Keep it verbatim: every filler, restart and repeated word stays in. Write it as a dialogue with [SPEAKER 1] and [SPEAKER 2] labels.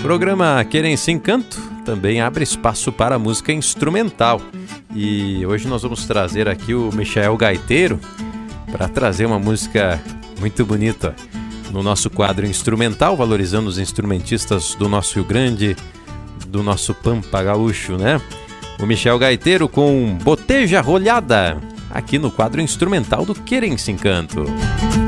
[SPEAKER 1] programa Querência Encanto também abre espaço para a música instrumental. E hoje nós vamos trazer aqui o Michael Gaiteiro para trazer uma música muito bonita no nosso quadro instrumental, valorizando os instrumentistas do nosso Rio Grande, do nosso Pampa Gaúcho, né? O Michael Gaiteiro com Boteja Rolhada, aqui no quadro instrumental do Querência Encanto.